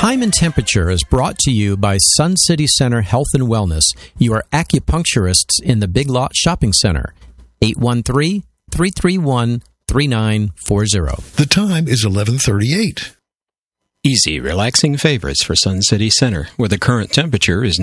Time and Temperature is brought to you by Sun City Center Health and Wellness, your acupuncturists in the Big Lot Shopping Center. 813-331-3940. The time is 11:38. Easy, relaxing favorites for Sun City Center, where the current temperature is